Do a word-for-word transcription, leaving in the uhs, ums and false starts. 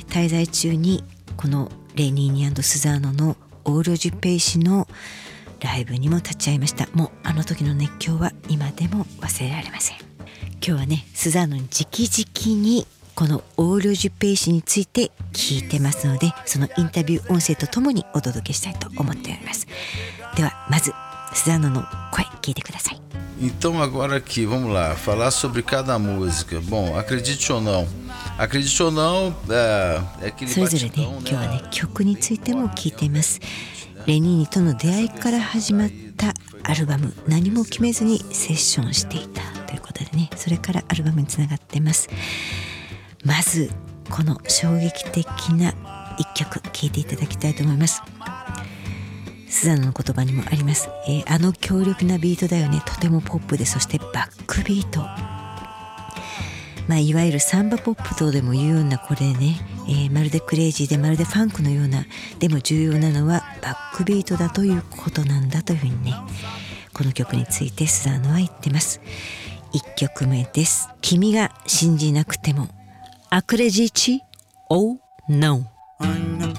滞在中にこのレニーニ&スザーノのオーロジュペイシのライブにも立ち会いました。もうあの時の熱狂は今でも忘れられません。今日はねスザーノに直々にこのオーロジュペイシについて聞いてますので、そのインタビュー音声とともにお届けしたいと思っております。ではまずスザーノの声聞いてください。 Então agora aqui, vamos lá, falar sobre cada música. Bom, acredite ou não, acredite ou não, é, é aquele それぞれね、 batidão, 今日は né? ね曲についても聞いています。レニーニとの出会いから始まったアルバム、何も決めずにセッションしていたということでね、それからアルバムにつながってます。まずこの衝撃的な一曲聴いていただきたいと思います。スザーノの言葉にもあります、えー、あの強力なビートだよね、とてもポップで、そしてバックビート、まあ、いわゆるサンバポップとでも言うようなこれね、えー、まるでクレイジーでまるでファンクのような、でも重要なのはバックビートだということなんだというふうにね、この曲についてスザーノは言ってます。いっきょくめです。君が信じなくても、アクレジチ Oh No。